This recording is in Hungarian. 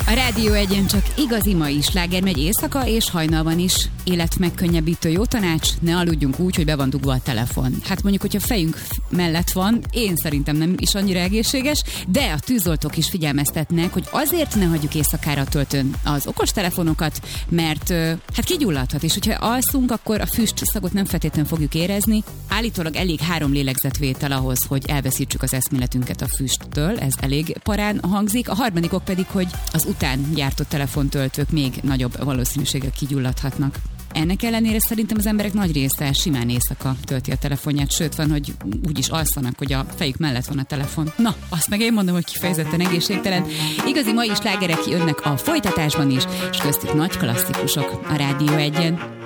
A Rádió Egyen csak igazi mai sláger megy éjszaka és hajnalban is. Életmegkönnyebbítő jó tanács, ne aludjunk úgy, hogy be van dugva a telefon. Hát mondjuk, hogyha fejünk mellett van, én szerintem nem is annyira egészséges, de a tűzoltók is figyelmeztetnek, hogy azért ne hagyjuk éjszakára a töltőn az okostelefonokat, mert hát kigyulladhat, és hogyha alszunk, akkor a füstszagot nem feltétlenül fogjuk érezni. Állítólag elég 3 lélegzetvétel ahhoz, hogy elveszítsük az eszméletünket a füsttől, ez elég parán hangzik. A harmadikok pedig, hogy az után gyártott telefontöltők még nagyobb valószínűséggel kigyulladhatnak. Ennek ellenére szerintem az emberek nagy része simán éjszaka tölti a telefonját, sőt van, hogy úgy is alszanak, hogy a fejük mellett van a telefon. Na, azt meg én mondom, hogy kifejezetten egészségtelen. Igazi mai slágerek jönnek a folytatásban is, és köztük nagy klasszikusok a Rádió Egyen.